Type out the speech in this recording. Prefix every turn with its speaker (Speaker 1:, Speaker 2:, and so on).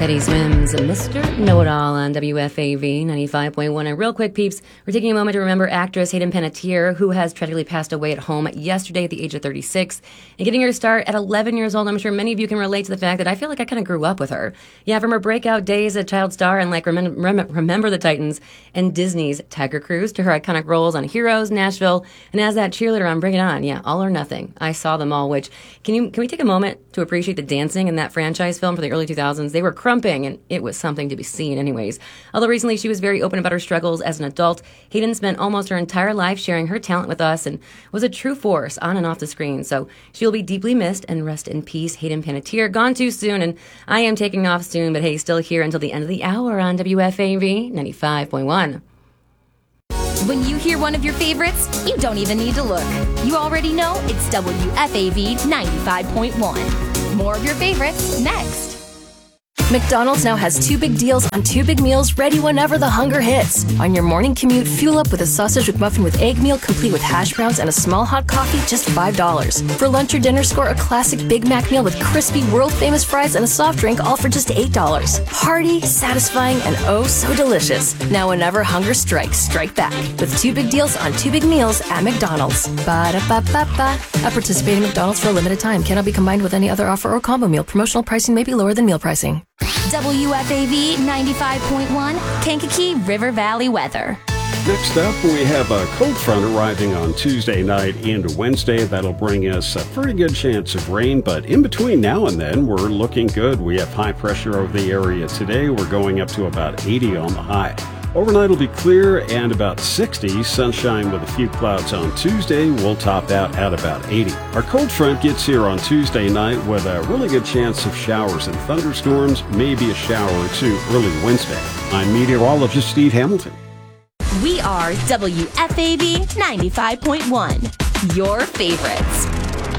Speaker 1: Teddy Swims, Mr. Know-It-All on WFAV 95.1. And real quick, peeps, we're taking a moment to remember actress Hayden Panettiere, who has tragically passed away at home yesterday at the age of 36. And getting her start at 11 years old, I'm sure many of you can relate to the fact that I feel like I kind of grew up with her. Yeah, from her breakout days as a child star and like Remember the Titans and Disney's Tiger Cruise to her iconic roles on Heroes, Nashville, and as that cheerleader on Bring It On. Yeah, All or Nothing. I saw them all, which, can we take a moment to appreciate the dancing in that franchise film from the early 2000s? They were crumping, and it was something to be seen anyways. Although recently she was very open about her struggles as an adult, Hayden spent almost her entire life sharing her talent with us and was a true force on and off the screen. So she'll be deeply missed, and rest in peace, Hayden Panettiere. Gone too soon, and I am taking off soon, but hey, still here until the end of the hour on WFAV 95.1.
Speaker 2: When you hear one of your favorites, you don't even need to look. You already know it's WFAV 95.1. More of your favorites next.
Speaker 3: McDonald's now has 2 big deals on 2 big meals ready whenever the hunger hits. On your morning commute, fuel up with a sausage McMuffin with egg meal complete with hash browns and a small hot coffee, just $5. For lunch or dinner, score a classic Big Mac meal with crispy, world-famous fries and a soft drink, all for just $8. Hearty, satisfying, and oh so delicious. Now whenever hunger strikes, strike back with 2 big deals on 2 big meals at McDonald's. Ba-da-ba-ba-ba. At participating McDonald's for a limited time. Cannot be combined with any other offer or combo meal. Promotional pricing may be lower than meal pricing.
Speaker 2: WFAV 95.1, Kankakee River Valley weather.
Speaker 4: Next up, we have a cold front arriving on Tuesday night into Wednesday. That'll bring us a pretty good chance of rain, but in between now and then, we're looking good. We have high pressure over the area today. We're going up to about 80 on the high. Overnight will be clear and about 60. Sunshine with a few clouds on Tuesday. We'll top out at about 80. Our cold front gets here on Tuesday night with a really good chance of showers and thunderstorms, maybe a shower or two early Wednesday. I'm meteorologist Steve Hamilton.
Speaker 2: We are WFAV 95.1, your favorites.